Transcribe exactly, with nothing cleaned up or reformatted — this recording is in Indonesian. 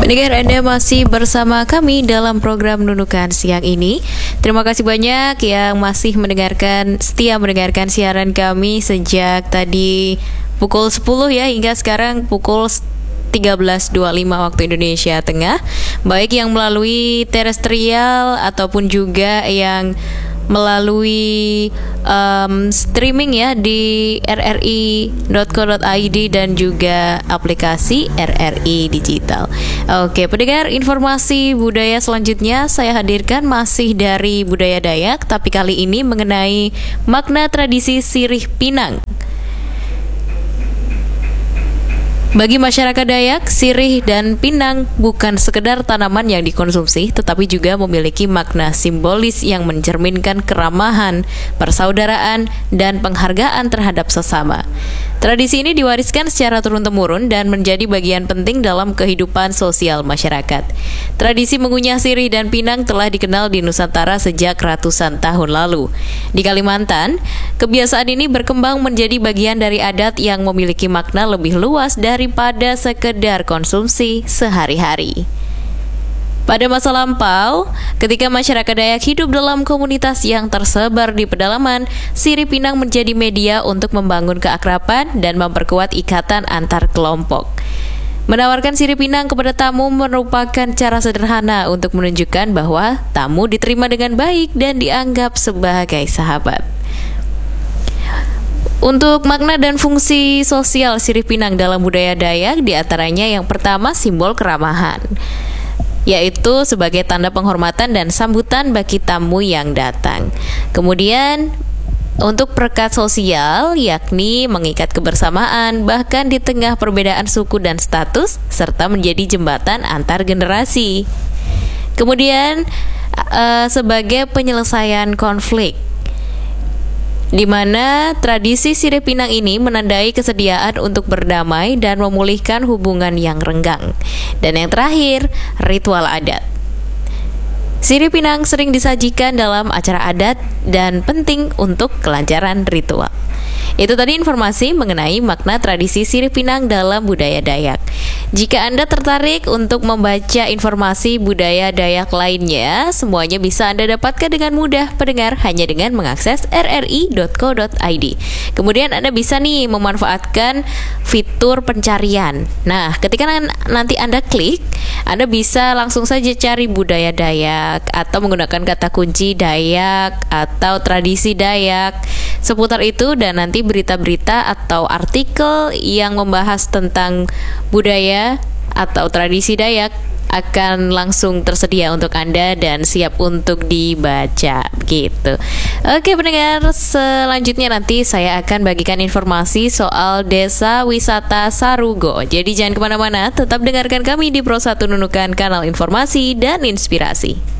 Pendengar, Anda masih bersama kami dalam program Nunukan siang ini. Terima kasih banyak yang masih mendengarkan, setia mendengarkan siaran kami sejak tadi pukul sepuluh ya, hingga sekarang pukul tiga belas dua puluh lima waktu Indonesia Tengah. Baik yang melalui terestrial ataupun juga yang melalui um, streaming ya di r r i dot co dot i d dan juga aplikasi R R I Digital. Oke, pendengar, informasi budaya selanjutnya saya hadirkan masih dari budaya Dayak, tapi kali ini mengenai makna tradisi sirih pinang. Bagi masyarakat Dayak, sirih dan pinang bukan sekedar tanaman yang dikonsumsi, tetapi juga memiliki makna simbolis yang mencerminkan keramahan, persaudaraan, dan penghargaan terhadap sesama. Tradisi ini diwariskan secara turun-temurun dan menjadi bagian penting dalam kehidupan sosial masyarakat. Tradisi mengunyah sirih dan pinang telah dikenal di Nusantara sejak ratusan tahun lalu. Di Kalimantan, kebiasaan ini berkembang menjadi bagian dari adat yang memiliki makna lebih luas daripada sekedar konsumsi sehari-hari. Pada masa lampau, ketika masyarakat Dayak hidup dalam komunitas yang tersebar di pedalaman, sirih pinang menjadi media untuk membangun keakraban dan memperkuat ikatan antar kelompok. Menawarkan sirih pinang kepada tamu merupakan cara sederhana untuk menunjukkan bahwa tamu diterima dengan baik dan dianggap sebagai sahabat. Untuk makna dan fungsi sosial sirih pinang dalam budaya Dayak, diantaranya yang pertama simbol keramahan, yaitu sebagai tanda penghormatan dan sambutan bagi tamu yang datang. Kemudian untuk perekat sosial, yakni mengikat kebersamaan bahkan di tengah perbedaan suku dan status, serta menjadi jembatan antar generasi. Kemudian uh, sebagai penyelesaian konflik, di mana tradisi sirih pinang ini menandai kesediaan untuk berdamai dan memulihkan hubungan yang renggang. Dan yang terakhir, ritual adat. Sirih pinang sering disajikan dalam acara adat dan penting untuk kelancaran ritual. Itu tadi informasi mengenai makna tradisi sirih pinang dalam budaya Dayak. Jika Anda tertarik untuk membaca informasi budaya Dayak lainnya, semuanya bisa Anda dapatkan dengan mudah, pendengar, hanya dengan mengakses r r i dot co dot i d. Kemudian Anda bisa nih memanfaatkan fitur pencarian. Nah, ketika nanti Anda klik, Anda bisa langsung saja cari budaya Dayak atau menggunakan kata kunci Dayak atau tradisi Dayak seputar itu, dan nanti berita-berita atau artikel yang membahas tentang budaya atau tradisi Dayak akan langsung tersedia untuk Anda dan siap untuk dibaca gitu. Oke pendengar, selanjutnya nanti saya akan bagikan informasi soal Desa Wisata Sarugo. Jadi jangan kemana-mana, tetap dengarkan kami di Pro satu Nunukan, kanal informasi dan inspirasi.